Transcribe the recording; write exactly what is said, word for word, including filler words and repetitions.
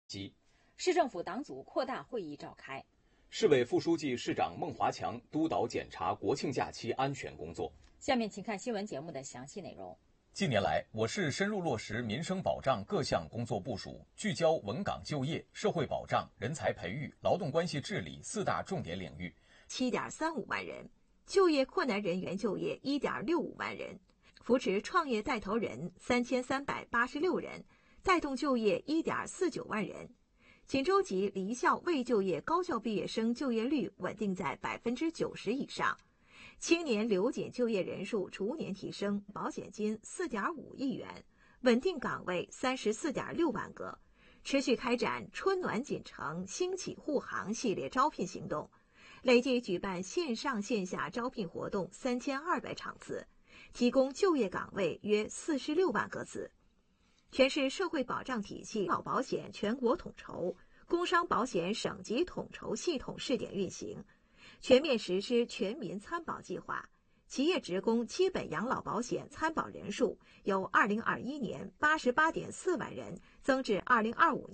市政府党组扩大会议召开。 市委副书记、市长孟华强督导检查国庆假期安全工作。 下面请看新闻节目的详细内容。 近年来，我市深入落实民生保障各项工作部署，聚焦稳岗就业、社会保障、人才培育、劳动关系治理四大重点领域。 七点三五万人，就业困难人员就业一点六五万人，扶持创业带头人三千三百八十六人，带动就业一点四九万人。锦州级离校未就业高校毕业生就业率稳定在百分之九十以上。青年留紧就业人数逐年提升，保险金四点五亿元，稳定岗位三十四点六万个，持续开展春暖锦城、兴起护航系列招聘行动，累计举办线上线下招聘活动三千二百场次，提供就业岗位约四十六万个次。全市社会保障体系老保险全国统筹，工伤保险省级统筹系统试点运行。全面实施全民参保计划，企业职工基本养老保险参保人数由二零二一年八十八点四万人增至二零二五年